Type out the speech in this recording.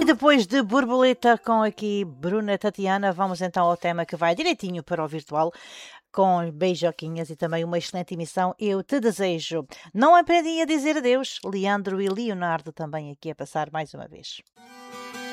E depois de borboleta com aqui Bruna Tatiana, vamos então ao tema que vai direitinho para o virtual, com beijoquinhas e também uma excelente emissão. Eu te desejo. Não aprendi a dizer adeus. Leandro e Leonardo também aqui a passar mais uma vez.